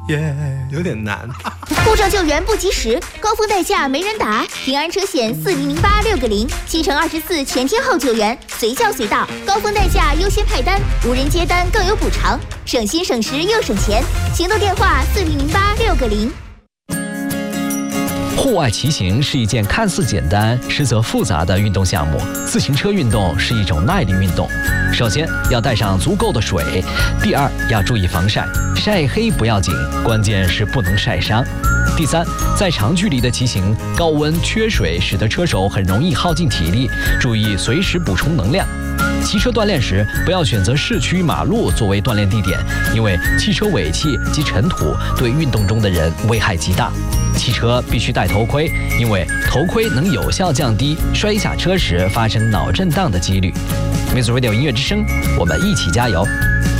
有点难。 故障救援不及时，高峰代驾没人打，平安车险4008-6个0，7乘24全天候救援，随叫随到，高峰代驾优先派单，无人接单更有补偿，省心省时又省钱。行动电话4008-6个0。 户外骑行是一件看似简单实则复杂的运动项目。自行车运动是一种耐力运动，首先要带上足够的水，第二要注意防晒，晒黑不要紧，关键是不能晒伤。第三，在长距离的骑行，高温缺水使得车手很容易耗尽体力，注意随时补充能量。骑车锻炼时，不要选择市区马路作为锻炼地点，因为汽车尾气及尘土对运动中的人危害极大。骑车必须戴头盔，因为头盔能有效降低摔下车时发生脑震荡的几率。Music Radio 音乐之声，我们一起加油。